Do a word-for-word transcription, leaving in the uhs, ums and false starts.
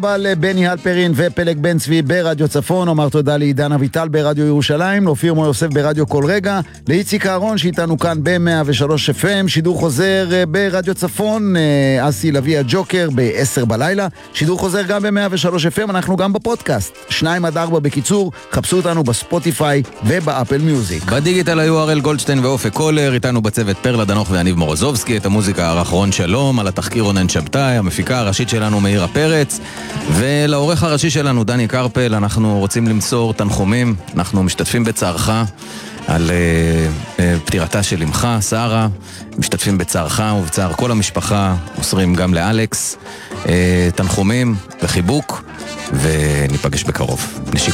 תודה לבני הלפרין ופלג בן צבי ברדיו צפון, אומר תודה לעידן אביטל ברדיו ירושלים, לאופיר מור יוסף ברדיו כל רגע, לאיציק אהרון שאיתנו כאן ב-מאה ושלוש אף אם, שידור חוזר ברדיו צפון, אסי לוי הג'וקר ב-עשר בלילה, שידור חוזר גם ב-מאה ושלוש אף אם, אנחנו גם בפודקאסט, שניים עד ארבע בקיצור, חפשו אותנו בספוטיפיי ובאפל מיוזיק. בדיגיטל היו אראל גולדשטיין ואופק קולר, איתנו בצוות פרלה דנוך ואניב מורוזובסקי, את המוזיקה ערך רון שלום, על התחקיר רונן שבתאי, המפיקה הראשית שלנו מאירה פרץ, ולעורך הראשי שלנו דני קרפל. אנחנו רוצים למסור תנחומים, אנחנו משתתפים בצערך על uh, uh, פטירתה של אמך שרה, משתתפים בצערך ובצער כל המשפחה, מוסרים גם לאלכס, uh, תנחומים וחיבוק, וניפגש בקרוב. נשיקות.